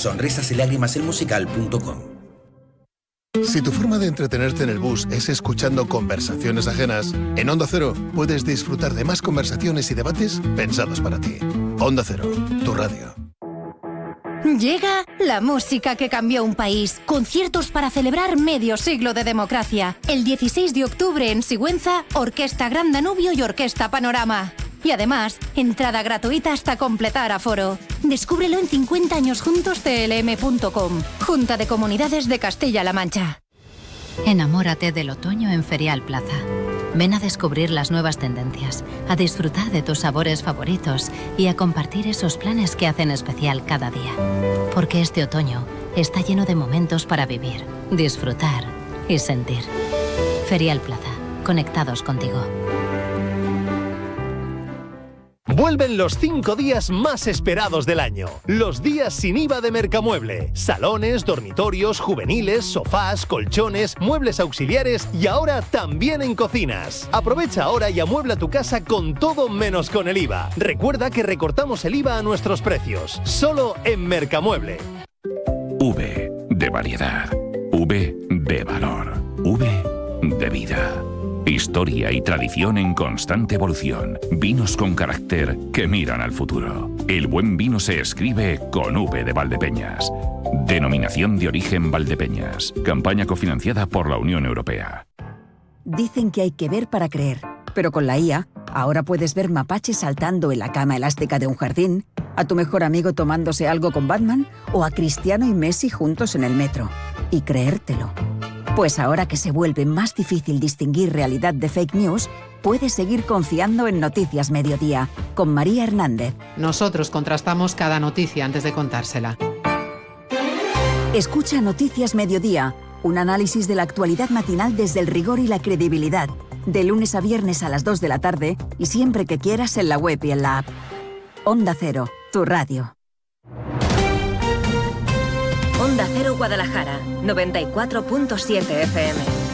Sonrisas y lágrimas elmusical.com. Si tu forma de entretenerte en el bus es escuchando conversaciones ajenas, en Onda Cero puedes disfrutar de más conversaciones y debates pensados para ti. Onda Cero, tu radio. Llega la música que cambió un país. Conciertos para celebrar medio siglo de democracia. El 16 de octubre en Sigüenza, Orquesta Gran Danubio y Orquesta Panorama. Y además, entrada gratuita hasta completar aforo. Descúbrelo en 50añosjuntostlm.com. Junta de Comunidades de Castilla-La Mancha. Enamórate del otoño en Ferial Plaza. Ven a descubrir las nuevas tendencias, a disfrutar de tus sabores favoritos y a compartir esos planes que hacen especial cada día. Porque este otoño está lleno de momentos para vivir, disfrutar y sentir. Ferial Plaza, conectados contigo. Vuelven los 5 días más esperados del año. Los días sin IVA de Mercamueble. Salones, dormitorios, juveniles, sofás, colchones, muebles auxiliares y ahora también en cocinas. Aprovecha ahora y amuebla tu casa con todo menos con el IVA. Recuerda que recortamos el IVA a nuestros precios. Solo en Mercamueble. V de variedad. V de valor. V de vida. Historia y tradición en constante evolución. Vinos con carácter que miran al futuro. El buen vino se escribe con V de Valdepeñas. Denominación de origen Valdepeñas. Campaña cofinanciada por la Unión Europea. Dicen que hay que ver para creer, pero con la IA, ahora puedes ver mapaches saltando en la cama elástica de un jardín, a tu mejor amigo tomándose algo con Batman o a Cristiano y Messi juntos en el metro. Y creértelo. Pues ahora que se vuelve más difícil distinguir realidad de fake news, puedes seguir confiando en Noticias Mediodía, con María Hernández. Nosotros contrastamos cada noticia antes de contársela. Escucha Noticias Mediodía, un análisis de la actualidad matinal desde el rigor y la credibilidad, de lunes a viernes a las 2 de la tarde y siempre que quieras en la web y en la app. Onda Cero, tu radio. Onda Cero Guadalajara, 94.7 FM.